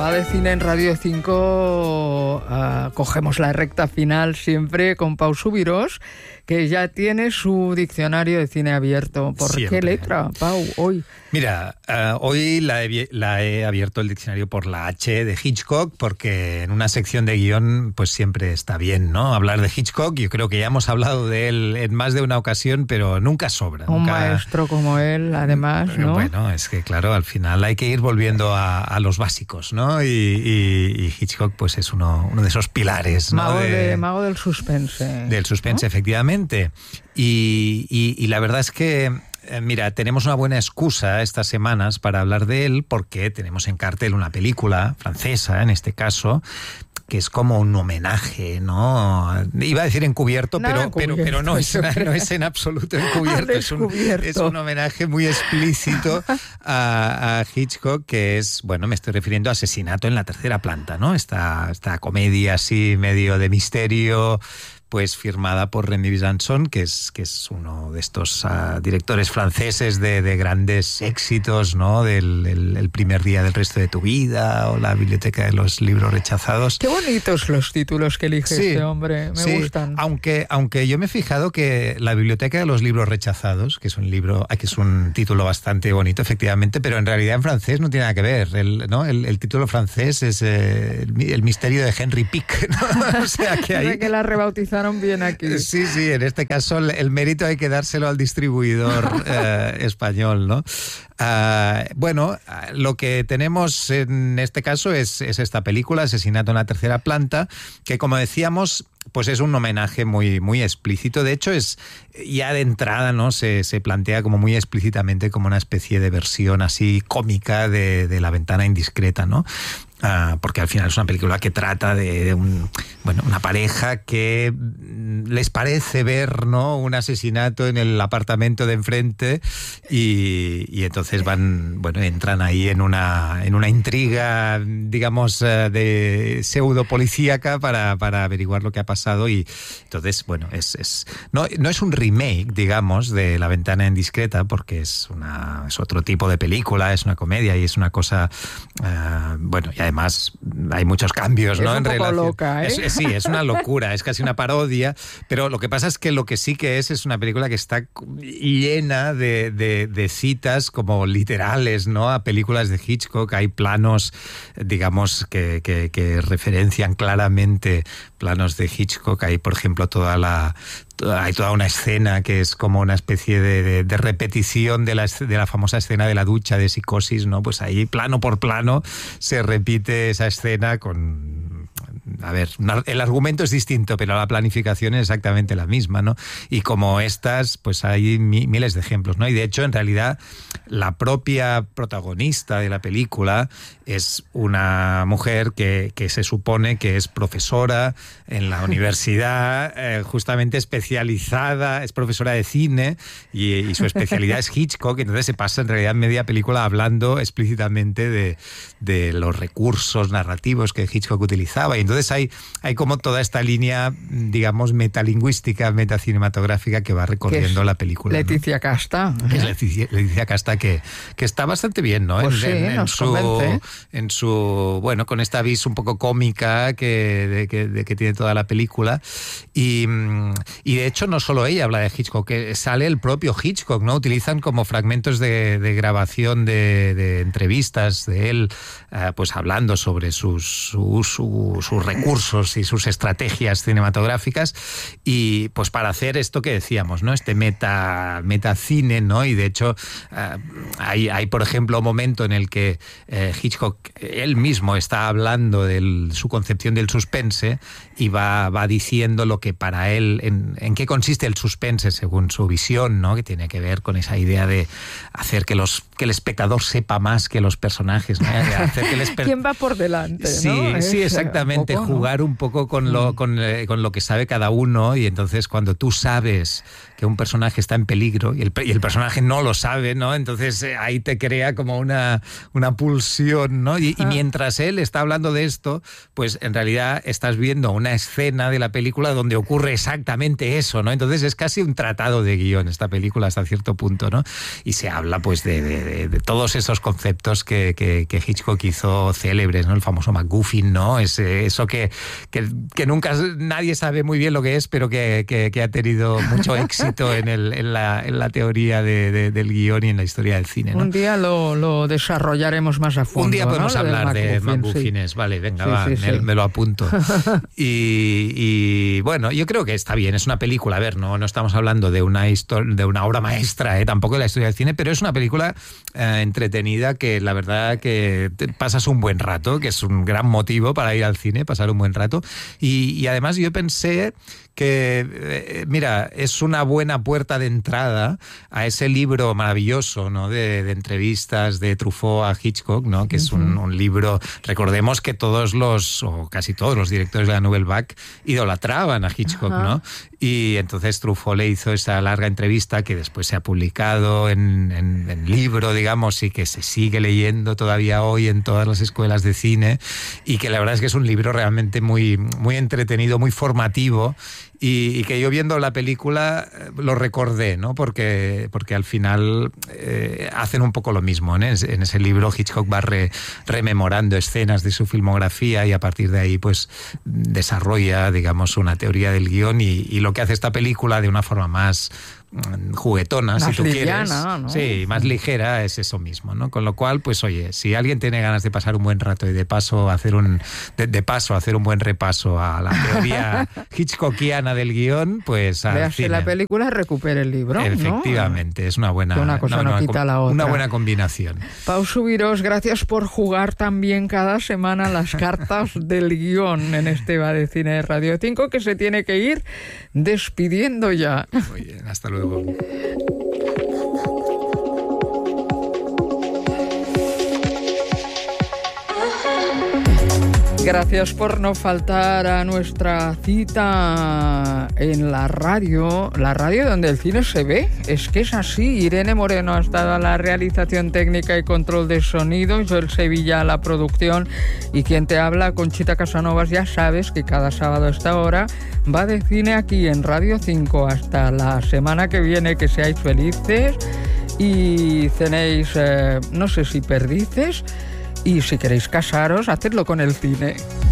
Va de Cine en Radio 5. Cogemos la recta final siempre con Pau Subirós, que ya tiene su diccionario de cine abierto. ¿Por siempre. qué letra, Pau, hoy? Mira, hoy la he abierto el diccionario por la H de Hitchcock, porque en una sección de guión pues siempre está bien, ¿no? Hablar de Hitchcock. Yo creo que ya hemos hablado de él en más de una ocasión, pero nunca sobra. Un nunca... maestro como él, además, ¿no? Bueno, es que claro, al final hay que ir volviendo a los básicos, ¿no? Y Hitchcock pues es uno de esos pilares, ¿no? Mago del suspense. Del suspense, ¿no? Efectivamente. Y la verdad es que mira, tenemos una buena excusa estas semanas para hablar de él, porque tenemos en cartel una película francesa, en este caso, que es como un homenaje, ¿no? Iba a decir encubierto, pero no es en absoluto encubierto. Es un homenaje muy explícito a Hitchcock, que es, bueno, me estoy refiriendo a Asesinato en la tercera planta, ¿no? Esta comedia así medio de misterio, pues firmada por Remy Besançon, que es uno de estos directores franceses de grandes éxitos, ¿no? El primer día del resto de tu vida, o La biblioteca de los libros rechazados. Qué bonitos los títulos que elige este hombre, me gustan. Aunque yo me he fijado que La biblioteca de los libros rechazados, que es un título bastante bonito, efectivamente, pero en realidad en francés no tiene nada que ver, ¿no? El título francés es el misterio de Henry Pick, ¿no? O sea que ahí... que la rebautizaron bien aquí. Sí, en este caso el mérito hay que dárselo al distribuidor español, ¿no? Bueno, lo que tenemos en este caso es esta película, Asesinato en la tercera planta, que, como decíamos, pues es un homenaje muy, muy explícito. De hecho, es ya de entrada, ¿no? Se plantea como muy explícitamente como una especie de versión así cómica de La ventana indiscreta, ¿no? Porque al final es una película que trata de una pareja que les parece ver, ¿no? Un asesinato en el apartamento de enfrente y entonces entran ahí en una intriga, digamos, de pseudo policíaca para averiguar lo que ha pasado. Y entonces, bueno, no es un remake, digamos, de La ventana indiscreta, porque es otro tipo de película, es una comedia y es una cosa, y además hay muchos cambios, ¿no? Es un poco loca, ¿eh? Sí, es una locura, es casi una parodia, pero lo que pasa es que lo que sí que es una película que está llena de citas como literales, ¿no? A películas de Hitchcock. Hay planos, digamos, que referencian claramente planos de Hitchcock. Hay, por ejemplo, hay toda una escena que es como una especie de repetición de la famosa escena de la ducha de Psicosis, ¿no? Pues ahí, plano por plano, se repite esa escena con... A ver, el argumento es distinto, pero la planificación es exactamente la misma, ¿no? Y como estas, pues hay miles de ejemplos, ¿no? Y de hecho, en realidad, la propia protagonista de la película es una mujer que se supone que es profesora en la universidad, justamente especializada, es profesora de cine y su especialidad es Hitchcock. Entonces se pasa en realidad media película hablando explícitamente de los recursos narrativos que Hitchcock utilizaba. Y entonces hay como toda esta línea, digamos, metalingüística, metacinematográfica que va recorriendo la película, Leticia, ¿no? Casta. Es Leticia Casta, que está bastante bien, ¿no? Pues nos convence. Con esta vis un poco cómica que tiene toda la película. Y de hecho no solo ella habla de Hitchcock, que sale el propio Hitchcock, ¿no? Utilizan como fragmentos de grabación de entrevistas de él, pues hablando sobre sus recursos y sus estrategias cinematográficas, y pues para hacer esto que decíamos, ¿no? Este metacine, ¿no? Y de hecho hay, por ejemplo, un momento en el que Hitchcock él mismo está hablando de su concepción del suspense y va diciendo lo que para él, en qué consiste el suspense según su visión, ¿no? Que tiene que ver con esa idea de hacer que el espectador sepa más que los personajes, ¿no? Hacer que ¿Quién va por delante? Sí, ¿no? Sí, exactamente. Un poco, jugar un poco con lo que sabe cada uno, y entonces cuando tú sabes que un personaje está en peligro y el personaje no lo sabe, ¿no? Entonces ahí te crea como una pulsión, ¿no? Y mientras él está hablando de esto, pues en realidad estás viendo una escena de la película donde ocurre exactamente eso, ¿no? Entonces es casi un tratado de guión esta película hasta cierto punto, ¿no? Y se habla pues de de todos esos conceptos que Hitchcock hizo célebres, ¿no? El famoso MacGuffin, ¿no? Eso que nunca nadie sabe muy bien lo que es, pero que ha tenido mucho éxito en la teoría del guión y en la historia del cine, ¿no? Un día lo desarrollaremos más a fondo. Un día podemos, ¿no?, hablar de MacGuffines. Sí. Vale, venga, me lo apunto. Y bueno, yo creo que está bien, es una película, a ver, no estamos hablando de una obra maestra, tampoco de la historia del cine, pero es una película entretenida que la verdad que pasas un buen rato, que es un gran motivo para ir al cine, pasar un buen rato. Y además yo pensé que, mira, es una buena puerta de entrada a ese libro maravilloso, ¿no?, de entrevistas de Truffaut a Hitchcock, ¿no?, que es un libro, recordemos que o casi todos los directores de la Nouvelle Vague idolatraban a Hitchcock, ¿no? Y entonces Truffaut le hizo esa larga entrevista que después se ha publicado en libro, digamos, y que se sigue leyendo todavía hoy en todas las escuelas de cine, y que la verdad es que es un libro realmente muy, muy entretenido, muy formativo, y que yo viendo la película lo recordé, ¿no? Porque al final hacen un poco lo mismo, ¿no? En ese libro Hitchcock va rememorando escenas de su filmografía y a partir de ahí pues desarrolla, digamos, una teoría del guión, y lo que hace esta película de una forma más juguetona, más si tú liviana, quieres, ¿no? Sí, más ligera, es eso mismo, ¿no? Con lo cual, pues oye, si alguien tiene ganas de pasar un buen rato y de paso hacer un buen repaso a la teoría hitchcockiana del guión, pues véase la película, recupere el libro. Efectivamente, ¿no? Es una buena, una cosa no quita la otra. Una buena combinación. Pau Subirós, gracias por jugar también cada semana las cartas del guión en este Va de Cine de Radio 5, que se tiene que ir despidiendo ya. Muy bien, hasta luego. Gracias por no faltar a nuestra cita en la radio donde el cine se ve. Es que es así. Irene Moreno ha estado a la realización técnica y control de sonido, Joel Sevilla a la producción, y quien te habla, Conchita Casanovas. Ya sabes que cada sábado a esta hora Va de Cine aquí en Radio 5. Hasta la semana que viene, que seáis felices y cenéis, no sé si perdices. Y si queréis casaros, hacedlo con el cine.